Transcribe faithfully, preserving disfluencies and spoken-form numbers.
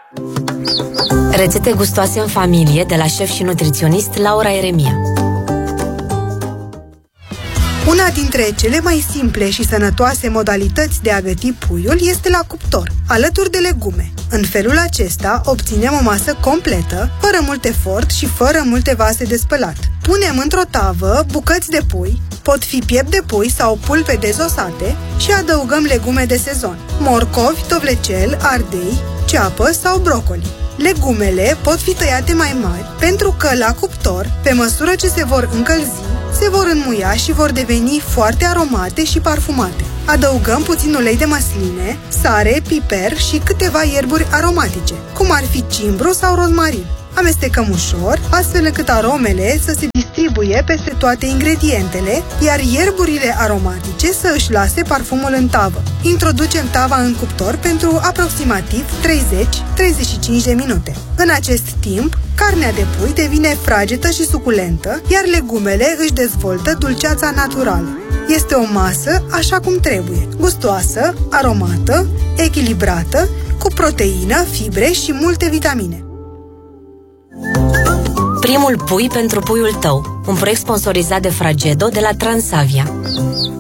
Rețete gustoase în familie de la șef și nutriționist Laura Eremia. Una dintre cele mai simple și sănătoase modalități de a găti puiul este la cuptor, alături de legume. În felul acesta obținem o masă completă, fără mult efort și fără multe vase de spălat. Punem într-o tavă bucăți de pui, pot fi piept de pui sau pulpe dezosate, și adăugăm legume de sezon: morcovi, tovlecel, ardei, ceapă sau brocoli. Legumele pot fi tăiate mai mari, pentru că la cuptor, pe măsură ce se vor încălzi, se vor înmuia și vor deveni foarte aromate și parfumate. Adăugăm puțin ulei de măsline, sare, piper și câteva ierburi aromatice, cum ar fi cimbru sau rozmarin. Amestecăm ușor, astfel încât aromele să se distribuie peste toate ingredientele, iar ierburile aromatice să își lase parfumul în tavă. Introducem tava în cuptor pentru aproximativ treizeci - treizeci și cinci de minute. În acest timp, carnea de pui devine fragedă și suculentă, iar legumele își dezvoltă dulceața naturală. Este o masă așa cum trebuie, gustoasă, aromată, echilibrată, cu proteină, fibre și multe vitamine. Primul pui pentru puiul tău, un proiect sponsorizat de Fragedo de la Transavia.